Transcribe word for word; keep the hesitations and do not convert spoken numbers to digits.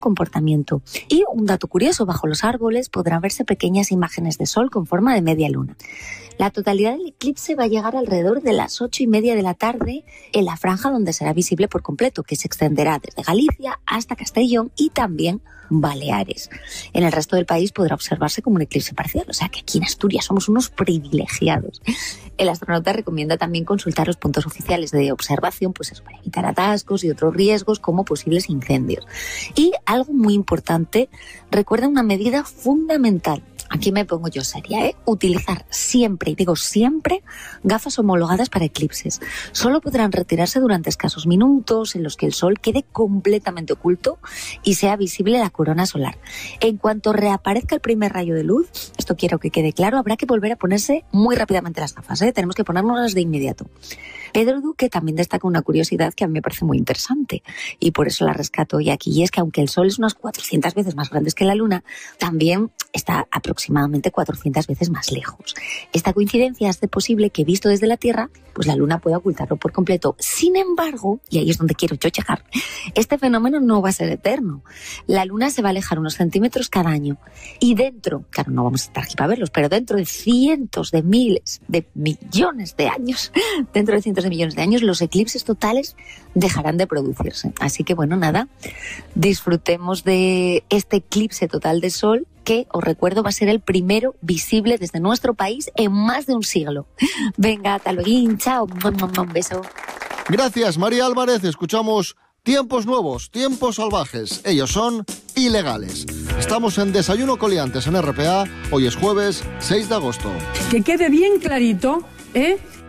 comportamiento. Y un dato curioso, bajo los árboles podrán verse pequeñas imágenes de sol con forma de media luna. La totalidad del eclipse va a llegar alrededor de las ocho y media de la tarde en la franja donde será visible por completo, que se extenderá desde Galicia hasta Castellón y también Baleares. En el resto del país podrá observarse como un eclipse parcial, o sea que aquí en Asturias somos unos privilegiados. El astronauta recomienda también consultar los puntos oficiales de observación, pues eso, para evitar atascos y otros riesgos como posibles incendios. Y algo muy importante, recuerda una medida fundamental. Aquí me pongo yo seria, ¿eh? Utilizar siempre, y digo siempre, gafas homologadas para eclipses. Solo podrán retirarse durante escasos minutos en los que el sol quede completamente oculto y sea visible la corona solar. En cuanto reaparezca el primer rayo de luz, esto quiero que quede claro, habrá que volver a ponerse muy rápidamente las gafas, ¿eh? Tenemos que ponérnoslas de inmediato. Pedro Duque también destaca una curiosidad que a mí me parece muy interesante y por eso la rescato hoy aquí, y es que aunque el sol es unas cuatrocientas veces más grande que la luna, también está aproximadamente cuatrocientas veces más lejos. Esta coincidencia hace posible que, visto desde la Tierra, pues la luna pueda ocultarlo por completo. Sin embargo, y ahí es donde quiero yo llegar, este fenómeno no va a ser eterno. La luna se va a alejar unos centímetros cada año y dentro, claro, no vamos a estar aquí para verlos, pero dentro de cientos de miles de millones de años, dentro de cientos de millones de años, los eclipses totales dejarán de producirse. Así que bueno, nada, disfrutemos de este eclipse total de sol que, os recuerdo, va a ser el primero visible desde nuestro país en más de un siglo. Venga, hasta luego, chao, un beso. Gracias, María Álvarez. Escuchamos Tiempos Nuevos, Tiempos Salvajes. Ellos son Ilegales. Estamos en Desayuno Coliantes en R P A. Hoy es jueves seis de agosto. Que quede bien clarito, ¿eh?